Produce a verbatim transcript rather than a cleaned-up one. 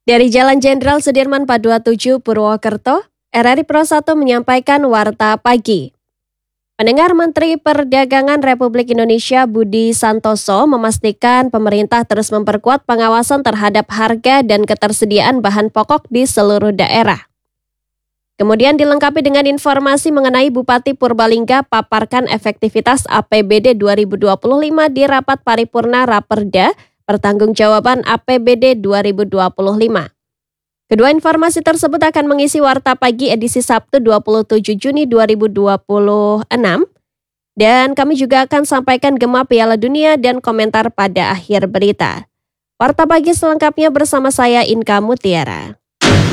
Dari Jalan Jenderal Sudirman empat dua tujuh Purwokerto, R R I Pro satu menyampaikan Warta Pagi. Pendengar, Menteri Perdagangan Republik Indonesia Budi Santoso memastikan pemerintah terus memperkuat pengawasan terhadap harga dan ketersediaan bahan pokok di seluruh daerah. Kemudian dilengkapi dengan informasi mengenai Bupati Purbalingga paparkan efektivitas A P B D dua ribu dua puluh lima di rapat paripurna Raperda Pertanggungjawaban A P B D dua ribu dua puluh lima. Kedua informasi tersebut akan mengisi Warta Pagi edisi Sabtu dua puluh tujuh Juni dua ribu dua puluh enam. Dan kami juga akan sampaikan gema Piala Dunia dan komentar pada akhir berita. Warta Pagi selengkapnya bersama saya Inka Mutiara.